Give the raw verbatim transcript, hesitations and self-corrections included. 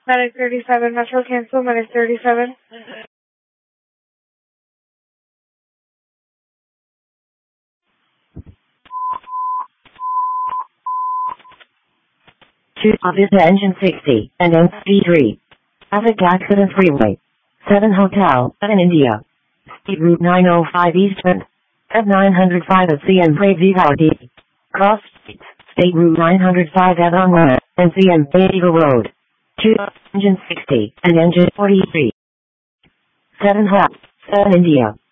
Medic thirty-seven, Metro cancel, Medic thirty-seven. two Avista engine sixty, and M C three. Traffic accident freeway. seven Hotel, in India. State Route nine oh five Eastern. F nine oh five at C M Brave Vivaldi. Cross Street. State Route nine oh five at Onwara, and C M Eagle Road. two Engine sixty, and Engine forty-three. seven Hop, seven India.